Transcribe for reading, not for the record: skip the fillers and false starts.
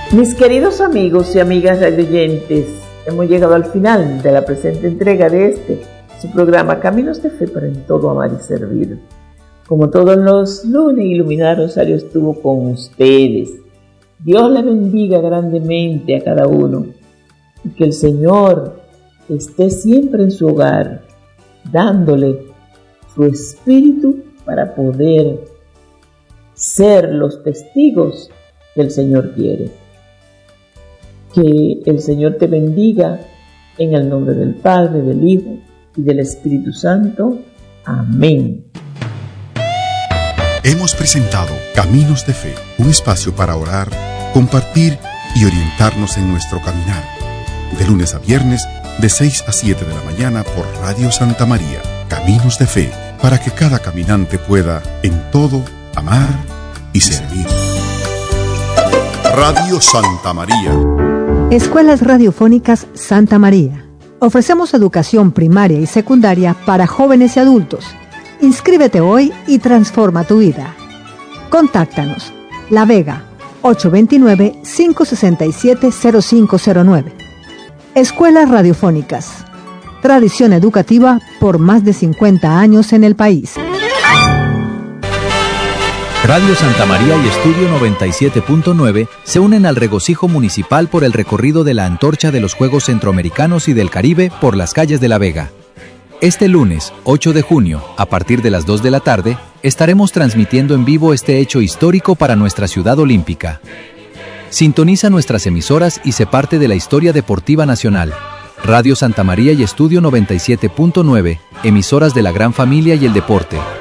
Mis queridos amigos y amigas radioyentes, hemos llegado al final de la presente entrega de su programa Caminos de Fe para en todo amar y servir. Como todos los lunes, Iluminar Rosario estuvo con ustedes. Dios le bendiga grandemente a cada uno y que el Señor esté siempre en su hogar, dándole su espíritu para poder ser los testigos que el Señor quiere. Que el Señor te bendiga en el nombre del Padre, del Hijo y del Espíritu Santo. Amén. Hemos presentado Caminos de Fe, un espacio para orar, compartir y orientarnos en nuestro caminar. De lunes a viernes, de 6 a 7 de la mañana por Radio Santa María. Caminos de Fe, para que cada caminante pueda, en todo, amar y servir. Radio Santa María. Escuelas Radiofónicas Santa María. Ofrecemos educación primaria y secundaria para jóvenes y adultos. Inscríbete hoy y transforma tu vida. Contáctanos. La Vega, 829-567-0509. Escuelas Radiofónicas. Tradición educativa por más de 50 años en el país. Radio Santa María y Estudio 97.9 se unen al regocijo municipal por el recorrido de la antorcha de los Juegos Centroamericanos y del Caribe por las calles de La Vega. Este lunes, 8 de junio, a partir de las 2 de la tarde, estaremos transmitiendo en vivo este hecho histórico para nuestra ciudad olímpica. Sintoniza nuestras emisoras y sé parte de la historia deportiva nacional. Radio Santa María y Estudio 97.9, emisoras de la gran familia y el deporte.